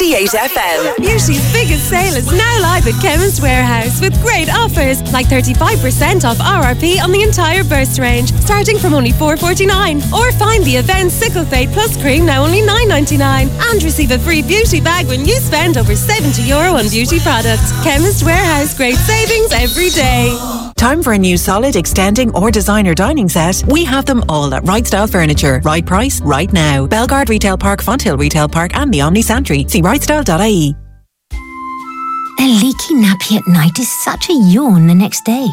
98 FM. Beauty's biggest sale is now live at Chemist Warehouse with great offers like 35% off RRP on the entire burst range, starting from only $4.49. Or find the Avène Sickle Fade Plus cream now only $9.99, and receive a free beauty bag when you spend over €70 on beauty products. Chemist Warehouse, great savings every day. Time for a new solid, extending or designer dining set? We have them all at Right Style Furniture. Right price, right now. Bellegarde Retail Park, Fonthill Retail Park and the Omni Santry. See rightstyle.ie. A leaky nappy at night is such a yawn the next day.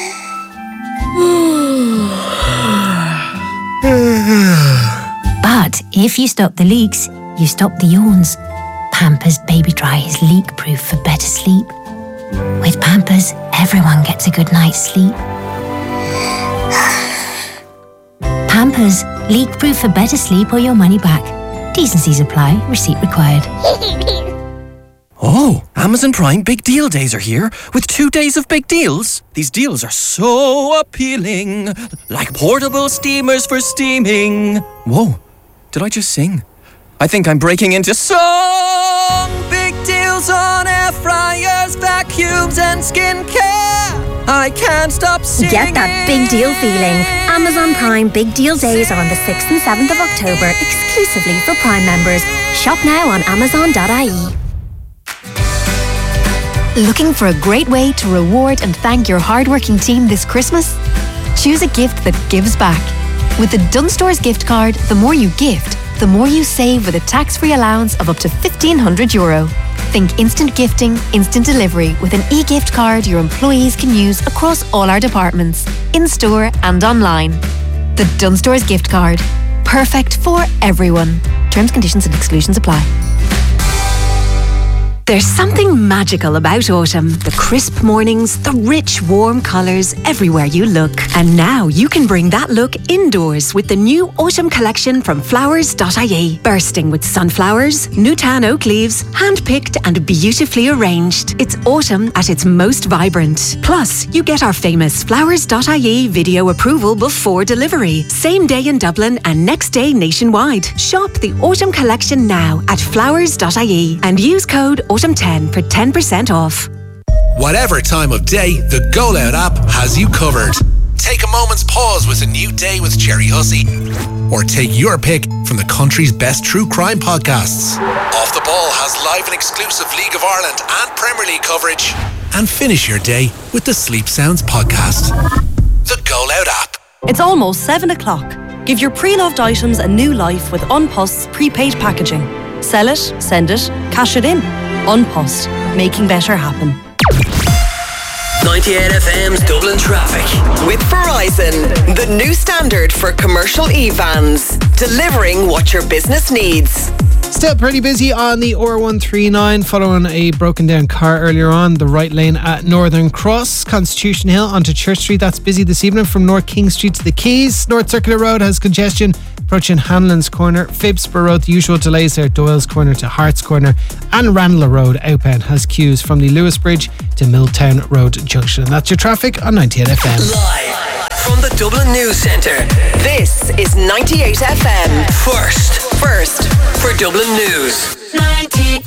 But if you stop the leaks, you stop the yawns. Pampers Baby Dry is leak-proof for better sleep. With Pampers, everyone gets a good night's sleep. Pampers, leak-proof for better sleep or your money back. T's&C's apply. Receipt required. Oh, Amazon Prime Big Deal Days are here with 2 days of big deals. These deals are so appealing, like portable steamers for steaming. Whoa, did I just sing? I think I'm breaking into song. Big deals on air fryers, vacuums and skincare. I can't stop singing. Get that big deal feeling. Amazon Prime Big Deal Days are on the 6th and 7th of October, exclusively for Prime members. Shop now on Amazon.ie. Looking for a great way to reward and thank your hardworking team this Christmas? Choose a gift that gives back. With the Dunnes Stores gift card, the more you gift, the more you save with a tax-free allowance of up to €1,500. Think instant gifting, instant delivery with an e-gift card your employees can use across all our departments, in-store and online. The Dunnes Stores gift card. Perfect for everyone. Terms, conditions and exclusions apply. There's something magical about autumn. The crisp mornings, the rich, warm colours everywhere you look. And now you can bring that look indoors with the new autumn collection from flowers.ie. Bursting with sunflowers, Newtown oak leaves, hand-picked and beautifully arranged. It's autumn at its most vibrant. Plus, you get our famous flowers.ie video approval before delivery. Same day in Dublin and next day nationwide. Shop the autumn collection now at flowers.ie and use code Autumn10 for 10% off. Whatever time of day, the Go Loud app has you covered. Take a moment's pause with a new day with Jerry Hussey. Or take your pick from the country's best true crime podcasts. Off the Ball has live and exclusive League of Ireland and Premier League coverage. And finish your day with the Sleep Sounds podcast. The Go Loud app. It's almost 7 o'clock. Give your pre-loved items a new life with Unpost's prepaid packaging. Sell it, send it, cash it in. Unpost, making better happen. 98 FM's Dublin Traffic. With Verizon, the new standard for commercial e-vans. Delivering what your business needs. Still pretty busy on the R139 following a broken down car earlier on the right lane at Northern Cross. Constitution Hill onto Church Street, that's busy this evening from North King Street to the Quays. North Circular Road has congestion approaching Hanlon's Corner. Phibsborough Road, the usual delays there, Doyle's Corner to Hart's Corner, and Ranelagh Road outbound has queues from the Lewis Bridge to Milltown Road Junction. And that's your traffic on 98 FM. Live from the Dublin News Centre, this is 98 FM. First for Dublin News. 98.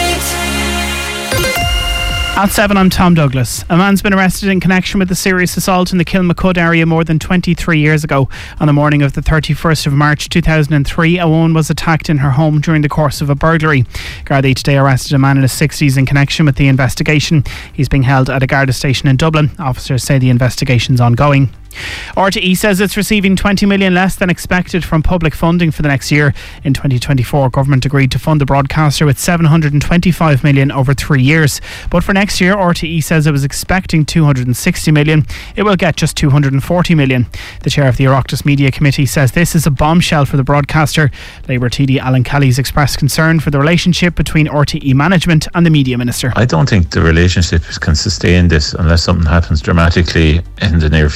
At 7, I'm Tom Douglas. A man's been arrested in connection with a serious assault in the Kilmacud area more than 23 years ago. On the morning of the 31st of March 2003, a woman was attacked in her home during the course of a burglary. Gardaí today arrested a man in his 60s in connection with the investigation. He's being held at a Garda station in Dublin. Officers say the investigation's ongoing. RTE says it's receiving 20 million less than expected from public funding for the next year. In 2024, government agreed to fund the broadcaster with 725 million over 3 years. But for next year, RTE says it was expecting 260 million. It will get just 240 million. The chair of the Oireachtas Media Committee says this is a bombshell for the broadcaster. Labour TD Alan Kelly's expressed concern for the relationship between RTE management and the media minister. I don't think the relationship can sustain this unless something happens dramatically in the near future, because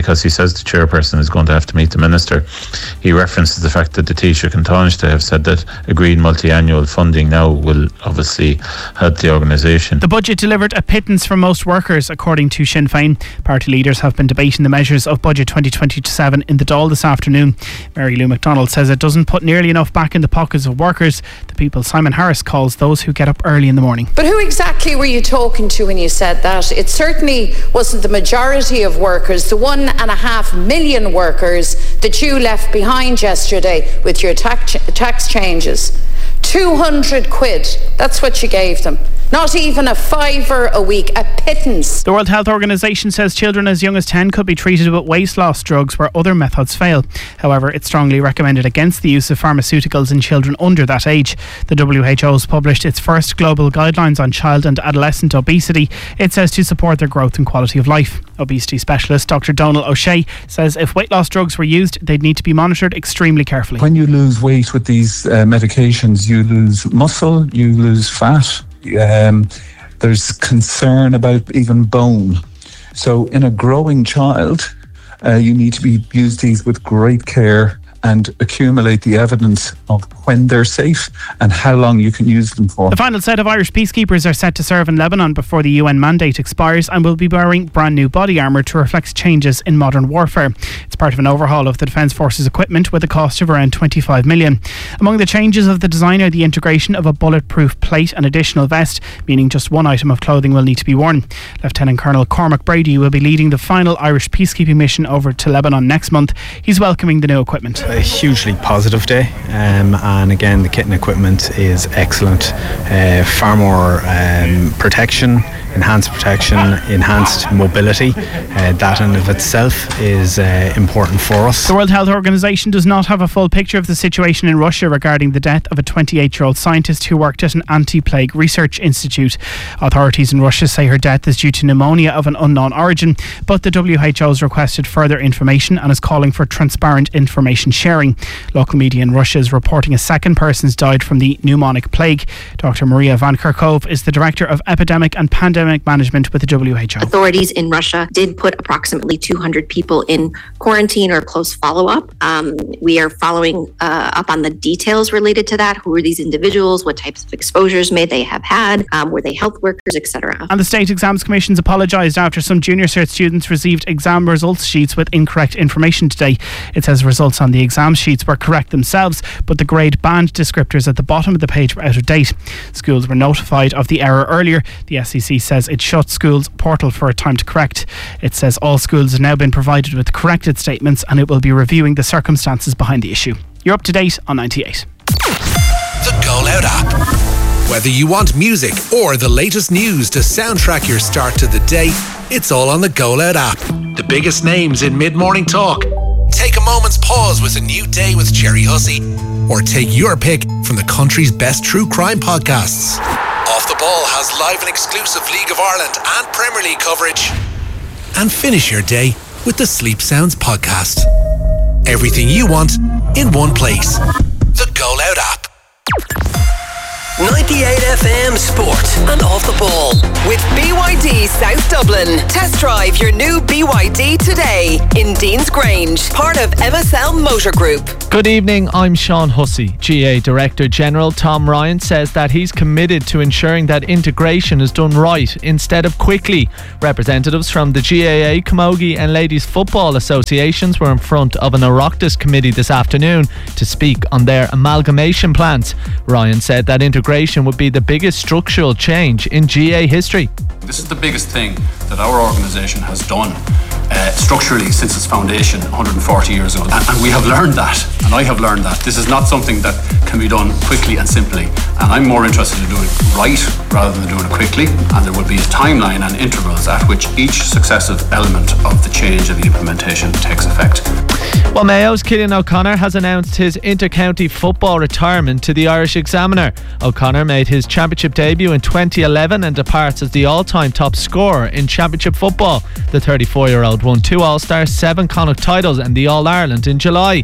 because he says the chairperson is going to have to meet the minister. He references the fact that the Taoiseach and Taoiseach have said that agreed multi-annual funding now will obviously help the organisation. The budget delivered a pittance for most workers, according to Sinn Féin. Party leaders have been debating the measures of Budget 2027 in the Dáil this afternoon. Mary Lou McDonald says it doesn't put nearly enough back in the pockets of workers, the people Simon Harris calls those who get up early in the morning. But who exactly were you talking to when you said that? It certainly wasn't the majority of workers, the 1.5 million workers that you left behind yesterday with your tax changes. 200 quid, that's what you gave them. Not even a £5 a week, a pittance. The World Health Organisation says children as young as 10 could be treated with weight loss drugs where other methods fail. However, it strongly recommended against the use of pharmaceuticals in children under that age. The WHO has published its first global guidelines on child and adolescent obesity. It says to support their growth and quality of life. Obesity specialist Dr. Donal O'Shea says if weight loss drugs were used, they'd need to be monitored extremely carefully. When you lose weight with these medications, you lose muscle, you lose fat. There's concern about even bone. So in a growing child, you need to use these with great care and accumulate the evidence of when they're safe and how long you can use them for. The final set of Irish peacekeepers are set to serve in Lebanon before the UN mandate expires and will be wearing brand new body armour to reflect changes in modern warfare. It's part of an overhaul of the Defence Forces equipment with a cost of around 25 million. Among the changes of the design are the integration of a bulletproof plate and additional vest, meaning just one item of clothing will need to be worn. Lieutenant Colonel Cormac Brady will be leading the final Irish peacekeeping mission over to Lebanon next month. He's welcoming the new equipment. A hugely positive day, and again the kit and equipment is excellent. Far more protection, enhanced mobility. That in of itself is important for us. The World Health Organization does not have a full picture of the situation in Russia regarding the death of a 28-year-old scientist who worked at an anti-plague research institute. Authorities in Russia say her death is due to pneumonia of an unknown origin, but the WHO has requested further information and is calling for transparent information sharing. Local media in Russia is reporting a second person has died from the pneumonic plague. Dr. Maria Van Kerkhove is the Director of Epidemic and Pandemic Management with the WHO. Authorities in Russia did put approximately 200 people in quarantine or close follow-up. We are following up on the details related to that. Who are these individuals? What types of exposures may they have had? Were they health workers, etc.? And the State Exams Commission's apologised after some junior cert students received exam results sheets with incorrect information today. It says results on the exam sheets were correct themselves, but the grade band descriptors at the bottom of the page were out of date. Schools were notified of the error earlier. The SEC says it shut schools' portal for a time to correct. It says all schools have now been provided with corrected statements and it will be reviewing the circumstances behind the issue. You're up to date on 98. The Go Loud app. Whether you want music or the latest news to soundtrack your start to the day, it's all on the Go Loud app. The biggest names in mid-morning talk. Take a moment's pause with a new day with Jerry Hussey, or take your pick from the country's best true crime podcasts. Off the Ball has live and exclusive League of Ireland and Premier League coverage. And finish your day with the Sleep Sounds podcast. Everything you want in one place. The Go Loud app. 98 FM Sport and Off the Ball with BYD South Dublin. Test drive your new BYD today in Dean's Grange, part of MSL Motor Group. Good evening, I'm Sean Hussey. GA Director General Tom Ryan says that he's committed to ensuring that integration is done right instead of quickly. Representatives from the GAA, Camogie and Ladies Football Associations were in front of an Oireachtas committee this afternoon to speak on their amalgamation plans. Ryan said that integration would be the biggest structural change in GA history. This is the biggest thing that our organisation has done structurally since its foundation 140 years ago. And we have learned that, and I have learned that. This is not something that can be done quickly and simply. And I'm more interested in doing it right rather than doing it quickly. And there will be a timeline and intervals at which each successive element of the change and the implementation takes effect. Well, Mayo's Cillian O'Connor has announced his inter-county football retirement to the Irish Examiner. O'Connor made his championship debut in 2011 and departs as the all-time top scorer in championship football. The 34-year-old won 2 All-Stars, 7 Connacht titles and the All-Ireland in July.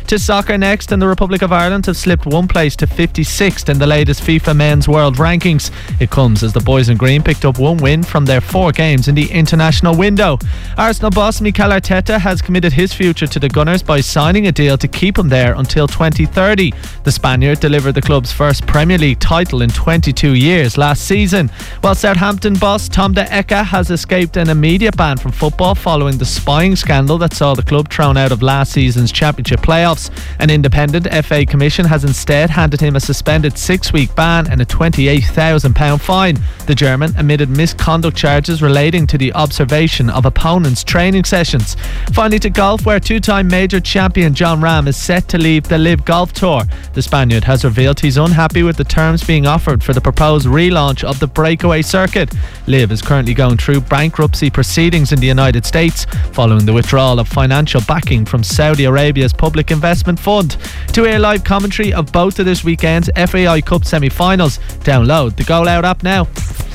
To soccer next, and the Republic of Ireland have slipped one place to 56th in the latest FIFA Men's World Rankings. It comes as the boys in green picked up one win from their 4 games in the international window. Arsenal boss Mikel Arteta has committed his future to the Gunners by signing a deal to keep him there until 2030. The Spaniard delivered the club's first Premier League title in 22 years last season, while Southampton boss Tom de Eke has escaped an immediate ban from football following the spying scandal that saw the club thrown out of last season's championship playoffs. An independent FA commission has instead handed him a suspended 6-week ban and a £28,000 fine. The German admitted misconduct charges relating to the observation of opponents' training sessions. Finally to golf, where two-time major champion Jon Rahm is set to leave the LIV Golf Tour. The Spaniard has revealed he's unhappy with the terms being offered for the proposed relaunch of the breakaway circuit. LIV is currently going through bankruptcy proceedings in the United States following the withdrawal of financial backing from Saudi Arabia's Public Investment Fund. To hear live commentary of both of this weekend's FAI Cup semi-finals, download the Goal Out app now.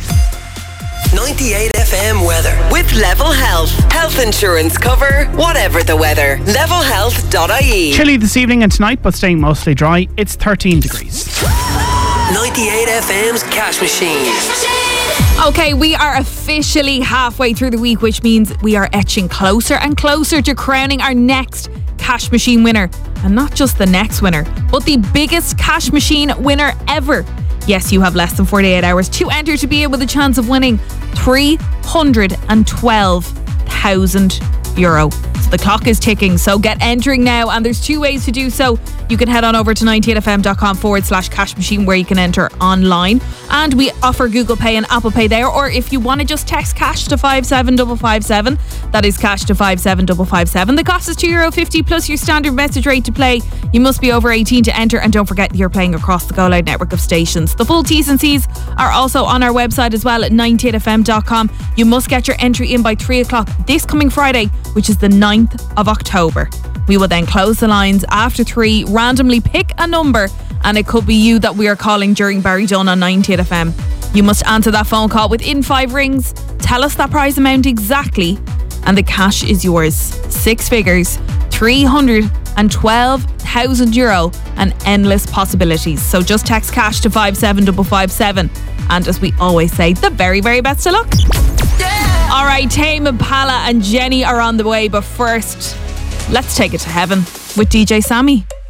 98 FM weather with Level Health. Health insurance cover, whatever the weather. Levelhealth.ie. Chilly this evening and tonight, but staying mostly dry. It's 13 degrees. 98 FM's Cash Machine. Okay, we are officially halfway through the week, which means we are etching closer and closer to crowning our next Cash Machine winner. And not just the next winner, but the biggest Cash Machine winner ever. Yes, you have less than 48 hours to enter to be able the chance of winning €312,000. So the clock is ticking, so get entering now, and there's 2 ways to do so. You can head on over to 98fm.com/cash machine where you can enter online, and we offer Google Pay and Apple Pay there, or if you want to just text cash to 57557, that is cash to 57557. The cost is €2.50 plus your standard message rate to play. You must be over 18 to enter, and don't forget you're playing across the Go Loud network of stations. The full T's and C's are also on our website as well at 98fm.com. You must get your entry in by 3 o'clock this coming Friday, which is the 9th of October. We will then close the lines after 3, randomly pick a number, and it could be you that we are calling during Barry Dunn on 98FM. You must answer that phone call within 5 rings, tell us that prize amount exactly, and the cash is yours. 6 figures, €312,000 and endless possibilities. So just text cash to 57557, and as we always say, the very, very best of luck. All right, Tame Impala and Jenny are on the way, but first, let's take it to heaven with DJ Sammy.